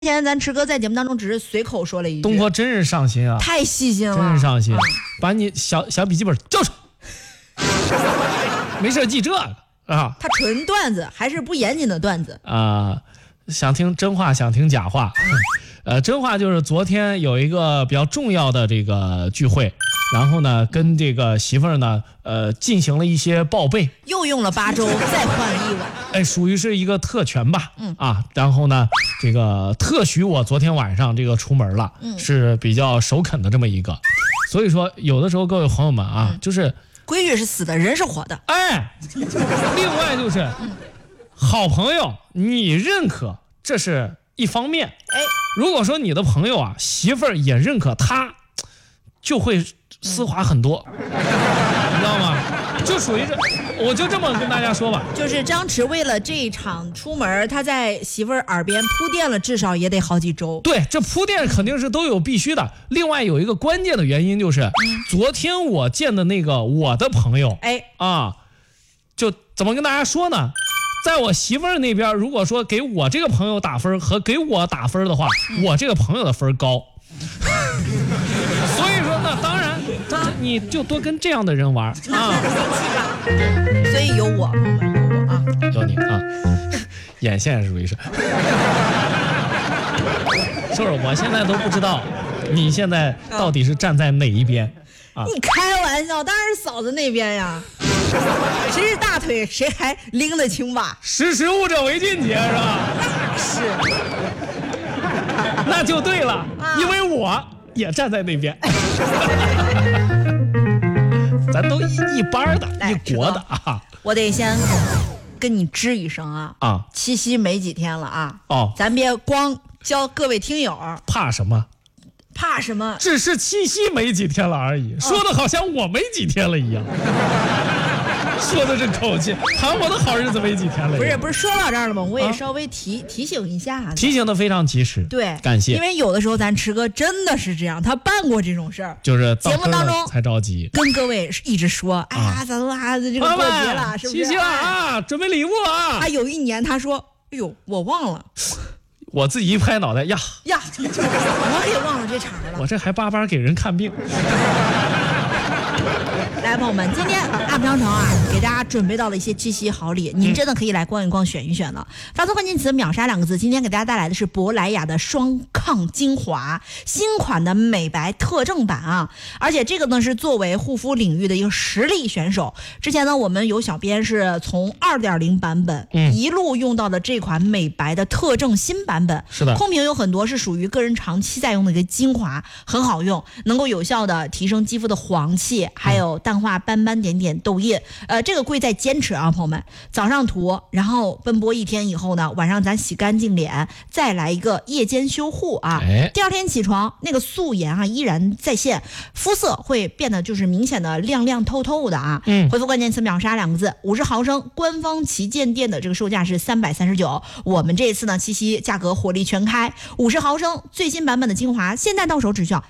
前咱池哥在节目当中只是随口说了一句， 东坡真是上心啊， 太细心了， 真是上心，把你小笔记本交出，没事记这个啊。 他纯段子，还是不严谨的段子啊。想听真话，想听假话。真话就是昨天有一个比较重要的这个聚会，然后呢，跟这个媳妇儿呢，进行了一些报备， 又用了8周，再换了1碗， 哎，属于是一个特权吧，然后呢，这个特许我昨天晚上这个出门了，是比较首肯的这么一个，所以说有的时候各位朋友们啊，就是规矩是死的，人是活的， 哎，另外就是，好朋友你认可这是一方面，哎。如果说你的朋友啊，媳妇儿也认可他，就会丝滑很多，你知道吗？就属于这，我就这么跟大家说吧。 就是张弛为了这一场出门，他在媳妇儿耳边铺垫了至少也得好几周。 对，这铺垫肯定是都有必须的。另外有一个关键的原因就是，昨天我见的那个我的朋友，就怎么跟大家说呢？在我媳妇儿那边，如果说给我这个朋友打分和给我打分的话，我这个朋友的分高。所以说呢，当然，你就多跟这样的人玩啊。 所以有我，有我啊， 有你啊，眼线属于是。是不是？我现在都不知道你现在到底是站在哪一边啊？ 你开玩笑，当然是嫂子那边呀。谁是大腿，谁还拎得清吧？ 识时务者为俊杰，是吧？ 是， 那就对了，因为我也站在那边，咱都一班的，一国的啊。 我得先跟你吱一声啊，七夕没几天了啊，咱别光教各位听友， 怕什么？ 怕什么？ 只是七夕没几天了而已，说的好像我没几天了一样。说的这口气，谈我的好日子没几天了。 不是说到这儿了吗？我也稍微提醒一下， 提醒的非常及时。 对， 感谢。 因为有的时候咱池哥真的是这样，他办过这种事儿， 就是节目当中才着急， 跟各位一直说，哎呀，咱们这个过节了，是不是？ 七夕了啊，准备礼物啊。 他有一年他说，哎呦，我忘了。 我自己一拍脑袋呀， 我也忘了这茬了。 我这还巴巴给人看病。 来，朋友们，今天UP商城啊，给大家准备到了一些七夕好礼，您真的可以来逛一逛、选一选了。发送关键词“秒杀”2个字，今天给大家带来的是珀莱雅的双抗精华新款的美白特正版啊！而且这个呢是作为护肤领域的一个实力选手。之前呢，我们有小编是从2.0版本一路用到了这款美白的特正新版本。 是的， 空瓶有很多是属于个人长期在用的一个精华，很好用，能够有效的提升肌肤的黄气，还有淡化斑斑点点痘印。这个贵在坚持啊，朋友们，早上涂，然后奔波1天以后呢，晚上咱洗干净脸，再来一个夜间修护啊。第2天起床，那个素颜啊依然在线，肤色会变得就是明显的亮亮透透的啊。回复关键词“秒杀”2个字，50毫升，官方旗舰店的这个售价是339，我们这一次呢七夕价格火力全开，50毫升最新版本的精华，现在到手只需要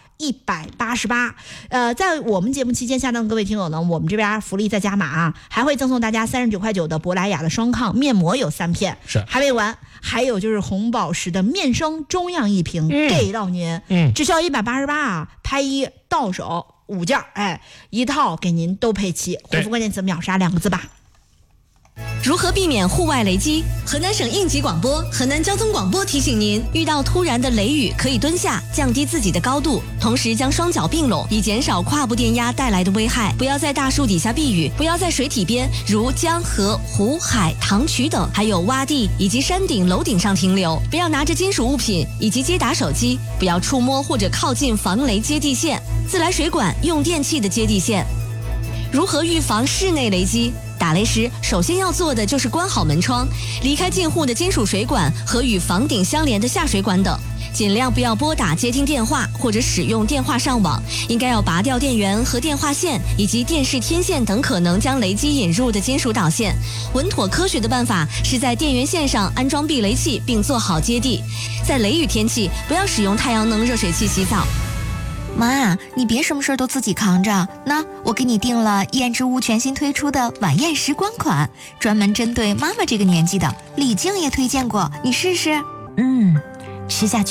188。在我们节目期间下单的各位听友呢，我们这边福利再加码啊，还会赠送大家39.9的珀莱雅的双抗面膜有3片， 是还没完，还有就是红宝石的面霜中样1瓶，给到您，只需要188啊，拍1到手5件，一套给您都配齐。回复关键词“秒杀”2个字吧。 如何避免户外雷击？河南省应急广播、河南交通广播提醒您，遇到突然的雷雨可以蹲下，降低自己的高度，同时将双脚并拢，以减少胯部电压带来的危害。不要在大树底下避雨，不要在水体边如江河、湖海、塘渠等，还有洼地以及山顶、楼顶上停留。不要拿着金属物品以及接打手机，不要触摸或者靠近防雷接地线、自来水管、用电器的接地线。如何预防室内雷击？打雷时，首先要做的就是关好门窗，离开近户的金属水管和与房顶相连的下水管等，尽量不要拨打接听电话或者使用电话上网，应该要拔掉电源和电话线以及电视天线等可能将雷击引入的金属导线。稳妥科学的办法是在电源线上安装避雷器并做好接地。在雷雨天气，不要使用太阳能热水器洗澡。 妈，你别什么事都自己扛着，那我给你订了燕之屋全新推出的晚宴时光款，专门针对妈妈这个年纪的，李静也推荐过，你试试。 吃下去。